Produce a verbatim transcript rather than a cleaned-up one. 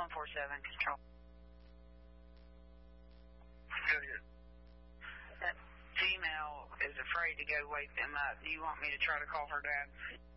one four seven, control. Go ahead. That female is afraid to go wake them up. Do you want me to try to call her dad?